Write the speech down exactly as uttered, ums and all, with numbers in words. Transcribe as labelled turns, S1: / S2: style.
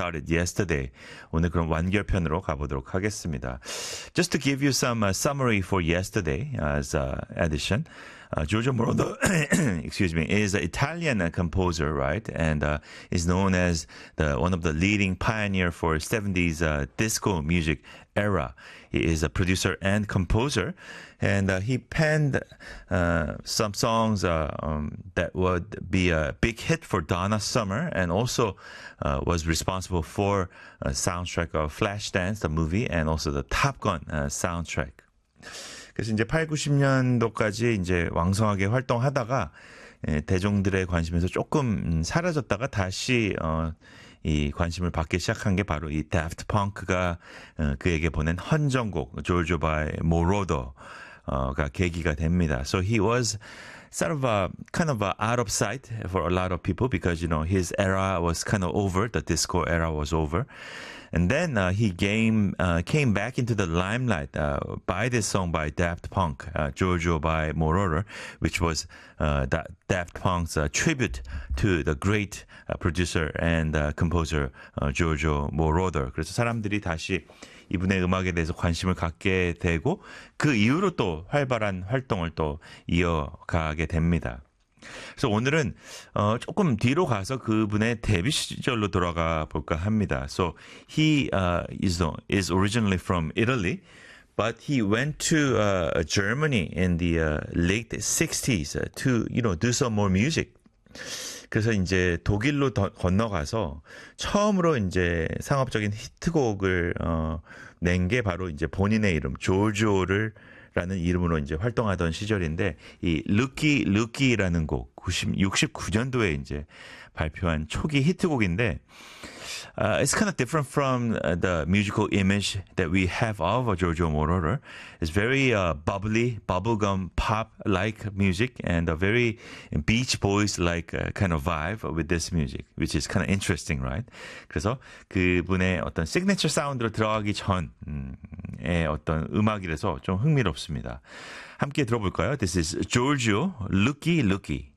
S1: started yesterday. 오늘 그럼 완결편으로 가보도록 하겠습니다. Just to give you some uh, summary for yesterday's uh, edition. Uh, Giorgio Moroder, excuse me, is an Italian uh, composer, right? And uh, is known as the one of the leading pioneer for seventies uh, disco music era. He is a producer and composer, and uh, he penned uh, some songs uh, um, that would be a big hit for Donna Summer, and also uh, was responsible for a soundtrack of Flashdance, the movie, and also the Top Gun uh, soundtrack. 그래서 이제 팔, 구십 년도까지 이제 왕성하게 활동하다가 예, 대중들의 관심에서 조금 사라졌다가 다시 어, 이 관심을 받기 시작한 게 바로 이 Daft Punk가 어, 그에게 보낸 헌정곡 Giorgio by Moroder가 계기가 됩니다. So he was sort of a, kind of a out of sight for a lot of people because, you know, his era was kind of over, the disco era was over. And then uh, he came, uh, came back into the limelight uh, by this song by Daft Punk, uh, Giorgio by Moroder, which was uh, da- Daft Punk's uh, tribute to the great uh, producer and uh, composer uh, Giorgio Moroder. 그래서 사람들이 다시 이분의 음악에 대해서 관심을 갖게 되고 그 이후로 또 활발한 활동을 또 이어가게 됩니다. 그래서 오늘은 어, 조금 뒤로 가서 그분의 데뷔 시절로 돌아가 볼까 합니다. So he uh, is, is originally from Italy, but he went to uh, Germany in the uh, late sixties to, you know, do some more music. 그래서 이제 독일로 더, 건너가서 처음으로 이제 상업적인 히트곡을 어, 낸 게 바로 이제 본인의 이름 조조를 라는 이름으로 이제 활동하던 시절인데 이 Lucky Lucky라는 곡 육십구 년도에 이제 발표한 초기 히트곡인데 uh, it's kind of different from uh, the musical image that we have of Giorgio Moroder. It's very uh, bubbly, bubblegum pop-like music and a very Beach Boys-like uh, kind of vibe with this music, which is kind of interesting, right? 그래서 그분의 어떤 시그니처 사운드로 들어가기 전의 어떤 음악이라서 좀 흥미롭습니다. 함께 들어볼까요? This is Giorgio, Lucky Lucky.